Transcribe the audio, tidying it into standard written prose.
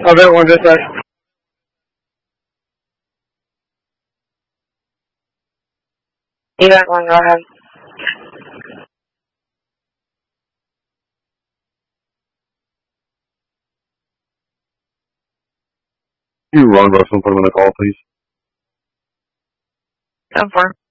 Event 1 dispatch. Event 1, go ahead. You run Russell, put him in the call, please. 10-4.